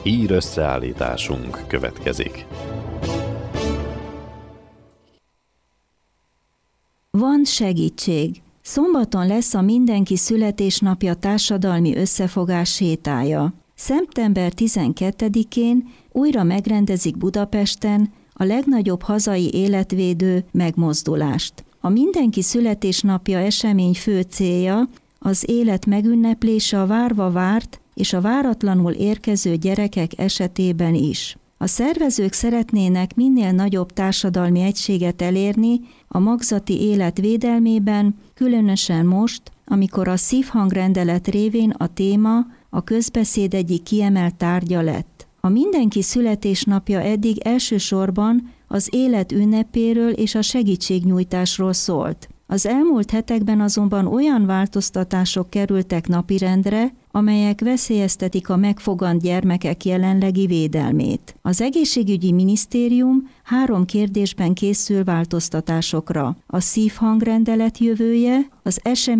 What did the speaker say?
Hír összeállításunk következik. Van segítség. Szombaton lesz a Mindenki születésnapja társadalmi összefogás sétája. Szeptember 12-én újra megrendezik Budapesten a legnagyobb hazai életvédő megmozdulást. A Mindenki születésnapja esemény fő célja az élet megünneplése a várva várt és a váratlanul érkező gyerekek esetében is. A szervezők szeretnének minél nagyobb társadalmi egységet elérni a magzati élet védelmében, különösen most, amikor a szívhangrendelet révén a téma a közbeszéd egyik kiemelt tárgya lett. A Mindenki születésnapja eddig elsősorban az élet ünnepéről és a segítségnyújtásról szólt. Az elmúlt hetekben azonban olyan változtatások kerültek napirendre, amelyek veszélyeztetik a megfogant gyermekek jelenlegi védelmét. Az Egészségügyi Minisztérium 3 kérdésben készül változtatásokra: a szívhangrendelet jövője, az esemény